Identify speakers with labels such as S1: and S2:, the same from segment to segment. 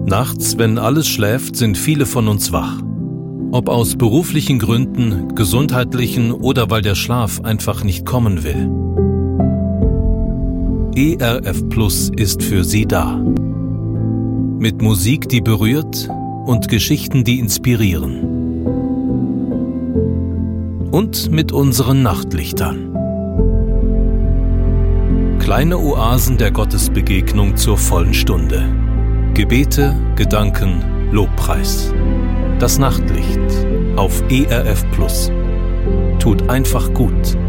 S1: Nachts, wenn alles schläft, sind viele von uns wach. Ob aus beruflichen Gründen, gesundheitlichen oder weil der Schlaf einfach nicht kommen will. ERF Plus ist für Sie da. Mit Musik, die berührt und Geschichten, die inspirieren. Und mit unseren Nachtlichtern. Kleine Oasen der Gottesbegegnung zur vollen Stunde. Gebete, Gedanken, Lobpreis. Das Nachtlicht auf ERF Plus. Tut einfach gut.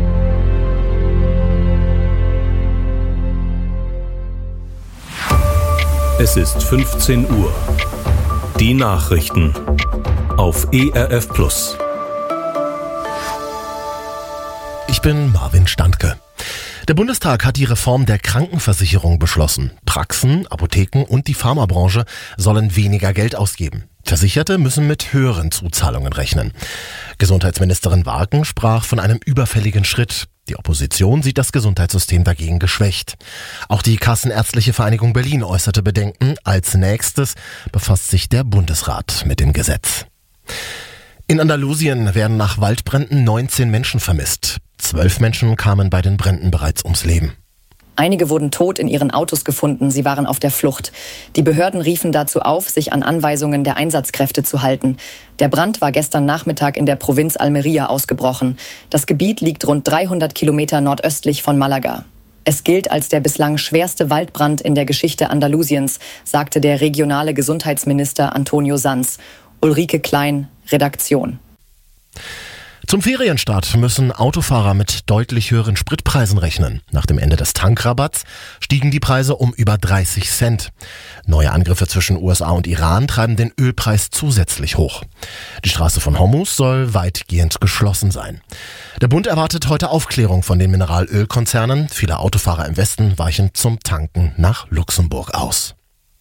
S1: Es ist 15 Uhr. Die Nachrichten auf ERF Plus.
S2: Ich bin Marvin Standke. Der Bundestag hat die Reform der Krankenversicherung beschlossen. Praxen, Apotheken und die Pharmabranche sollen weniger Geld ausgeben. Versicherte müssen mit höheren Zuzahlungen rechnen. Gesundheitsministerin Warken sprach von einem überfälligen Schritt. Die Opposition sieht das Gesundheitssystem dagegen geschwächt. Auch die Kassenärztliche Vereinigung Berlin äußerte Bedenken. Als nächstes befasst sich der Bundesrat mit dem Gesetz. In Andalusien werden nach Waldbränden 19 Menschen vermisst. 12 Menschen kamen bei den Bränden bereits ums Leben.
S3: Einige wurden tot in ihren Autos gefunden, sie waren auf der Flucht. Die Behörden riefen dazu auf, sich an Anweisungen der Einsatzkräfte zu halten. Der Brand war gestern Nachmittag in der Provinz Almería ausgebrochen. Das Gebiet liegt rund 300 Kilometer nordöstlich von Malaga. Es gilt als der bislang schwerste Waldbrand in der Geschichte Andalusiens, sagte der regionale Gesundheitsminister Antonio Sanz. Ulrike Klein, Redaktion.
S2: Zum Ferienstart müssen Autofahrer mit deutlich höheren Spritpreisen rechnen. Nach dem Ende des Tankrabatts stiegen die Preise um über 30 Cent. Neue Angriffe zwischen USA und Iran treiben den Ölpreis zusätzlich hoch. Die Straße von Hormuz soll weitgehend geschlossen sein. Der Bund erwartet heute Aufklärung von den Mineralölkonzernen. Viele Autofahrer im Westen weichen zum Tanken nach Luxemburg aus.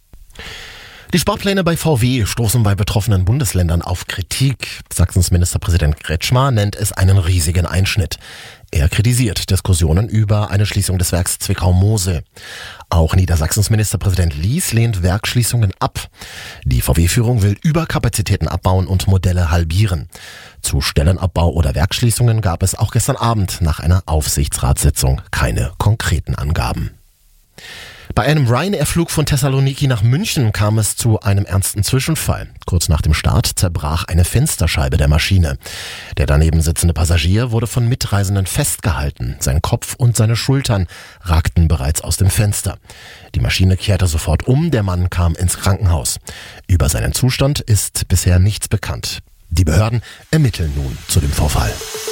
S2: Die Sparpläne bei VW stoßen bei betroffenen Bundesländern auf Kritik. Sachsens Ministerpräsident Kretschmer nennt es einen riesigen Einschnitt. Er kritisiert Diskussionen über eine Schließung des Werks Zwickau-Mosel. Auch Niedersachsens Ministerpräsident Lies lehnt Werksschließungen ab. Die VW-Führung will Überkapazitäten abbauen und Modelle halbieren. Zu Stellenabbau oder Werksschließungen gab es auch gestern Abend nach einer Aufsichtsratssitzung keine konkreten Angaben. Bei einem Ryanair-Flug von Thessaloniki nach München kam es zu einem ernsten Zwischenfall. Kurz nach dem Start zerbrach eine Fensterscheibe der Maschine. Der daneben sitzende Passagier wurde von Mitreisenden festgehalten. Sein Kopf und seine Schultern ragten bereits aus dem Fenster. Die Maschine kehrte sofort um, der Mann kam ins Krankenhaus. Über seinen Zustand ist bisher nichts bekannt. Die Behörden ermitteln nun zu dem Vorfall.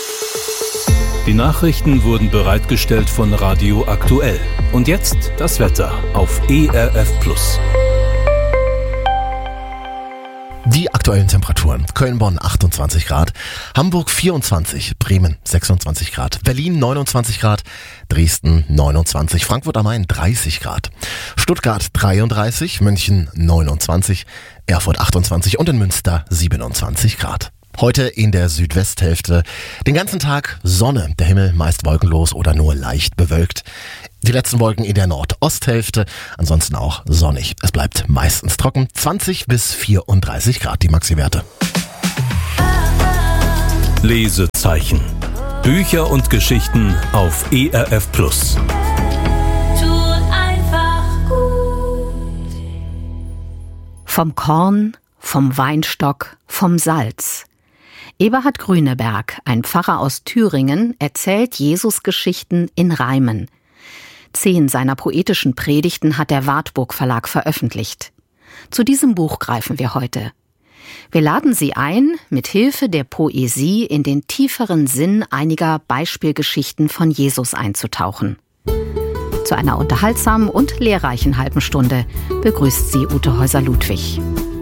S1: Die Nachrichten wurden bereitgestellt von Radio Aktuell. Und jetzt das Wetter auf ERF Plus.
S2: Die aktuellen Temperaturen. Köln-Bonn 28 Grad, Hamburg 24, Bremen 26 Grad, Berlin 29 Grad, Dresden 29, Frankfurt am Main 30 Grad, Stuttgart 33, München 29, Erfurt 28 und in Münster 27 Grad. Heute in der Südwesthälfte den ganzen Tag Sonne, der Himmel meist wolkenlos oder nur leicht bewölkt. Die letzten Wolken in der Nordosthälfte, ansonsten auch sonnig. Es bleibt meistens trocken, 20 bis 34 Grad die Maxi-Werte.
S1: Lesezeichen. Bücher und Geschichten auf ERF Plus.
S4: Tut einfach gut.
S5: Vom Korn, vom Weinstock, vom Salz. Eberhard Grüneberg, ein Pfarrer aus Thüringen, erzählt Jesus-Geschichten in Reimen. 10 seiner poetischen Predigten hat der Wartburg Verlag veröffentlicht. Zu diesem Buch greifen wir heute. Wir laden Sie ein, mit Hilfe der Poesie in den tieferen Sinn einiger Beispielgeschichten von Jesus einzutauchen. Zu einer unterhaltsamen und lehrreichen halben Stunde begrüßt Sie Ute Häuser-Ludwig.